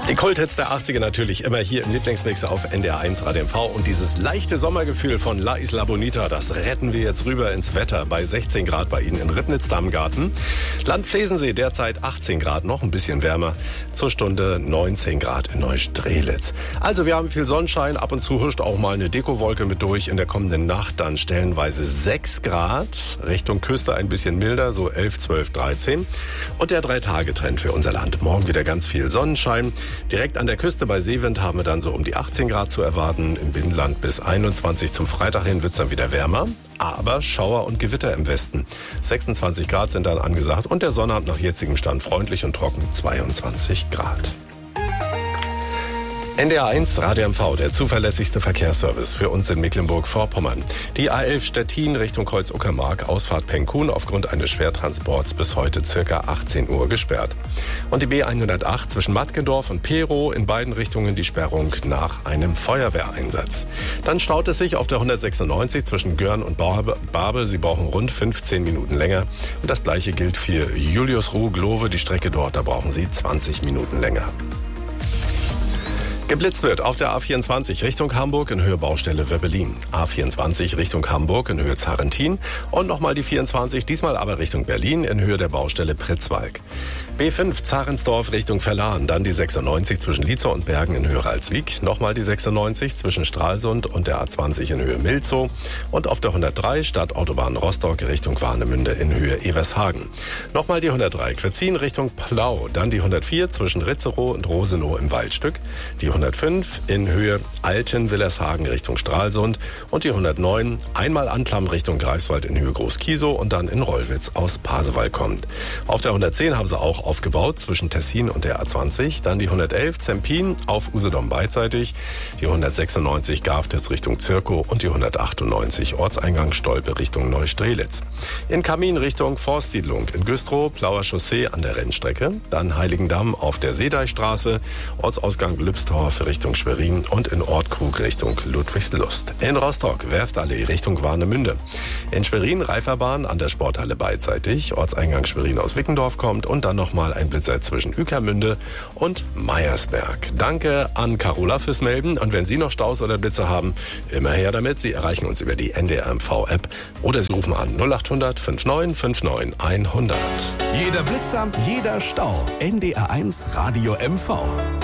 Die Kulthits der 80er natürlich immer hier im Lieblingsmix auf NDR1 Radio MV. Und dieses leichte Sommergefühl von La Isla Bonita, das retten wir jetzt rüber ins Wetter bei 16 Grad bei Ihnen in Ribnitz-Dammgarten. Land Flesensee derzeit 18 Grad, noch ein bisschen wärmer. Zur Stunde 19 Grad in Neustrelitz. Also wir haben viel Sonnenschein, ab und zu huscht auch mal eine Dekowolke mit durch. In der kommenden Nacht dann stellenweise 6 Grad. Richtung Küste ein bisschen milder, so 11, 12, 13. Und der 3-Tage-Trend für unser Land. Morgen wieder ganz viel Sonnenschein. Direkt an der Küste bei Seewind haben wir dann so um die 18 Grad zu erwarten. Im Binnenland bis 21. Zum Freitag hin wird es dann wieder wärmer. Aber Schauer und Gewitter im Westen. 26 Grad sind dann angesagt und der Sonnabend nach jetzigem Stand freundlich und trocken 22 Grad. NDR1 Radio MV, der zuverlässigste Verkehrsservice für uns in Mecklenburg-Vorpommern. Die A11 Stettin Richtung Kreuz-Uckermark, Ausfahrt Penkun aufgrund eines Schwertransports bis heute ca. 18 Uhr gesperrt. Und die B108 zwischen Matkendorf und Perow, in beiden Richtungen die Sperrung nach einem Feuerwehreinsatz. Dann staut es sich auf der 196 zwischen Görn und Babel. Sie brauchen rund 15 Minuten länger. Und das gleiche gilt für Juliusruh-Glowe. Die Strecke dort, da brauchen Sie 20 Minuten länger. Geblitzt wird auf der A24 Richtung Hamburg in Höhe Baustelle Wöbbelin. A24 Richtung Hamburg in Höhe Zarentin und nochmal die 24, diesmal aber Richtung Berlin in Höhe der Baustelle Pritzwalk. B5 Zarensdorf Richtung Verlahn, dann die 96 zwischen Lietzow und Bergen in Höhe Ralswiek, nochmal die 96 zwischen Stralsund und der A20 in Höhe Milzow und auf der 103 Stadtautobahn Rostock Richtung Warnemünde in Höhe Evershagen. Nochmal die 103 Kretzin Richtung Plau, dann die 104 zwischen Ritzerow und Rosenow im Waldstück, die 105 in Höhe Alten-Willershagen Richtung Stralsund und die 109 einmal Anklam Richtung Greifswald in Höhe Groß-Kiesow und dann in Rollwitz aus Pasewalk kommt. Auf der 110 haben sie auch aufgebaut zwischen Tessin und der A20, dann die 111 Zempin auf Usedom beidseitig, die 196 Gaftetz Richtung Zirkow und die 198 Ortseingang Stolpe Richtung Neustrelitz. In Kamin Richtung Forstsiedlung in Güstrow, Plauer Chaussee an der Rennstrecke, dann Heiligendamm auf der Seedeichstraße, Ortsausgang Lübsdorf Richtung Schwerin und in Ortkrug Richtung Ludwigslust. In Rostock Werftallee Richtung Warnemünde. In Schwerin Reiferbahn an der Sporthalle beidseitig, Ortseingang Schwerin aus Wickendorf kommt und dann nochmal ein Blitzer zwischen Ueckermünde und Meiersberg. Danke an Carola fürs Melden und wenn Sie noch Staus oder Blitze haben, immer her damit. Sie erreichen uns über die NDR MV-App oder Sie rufen an 0800 59 59 100. Jeder Blitzer, jeder Stau. NDR1 Radio MV.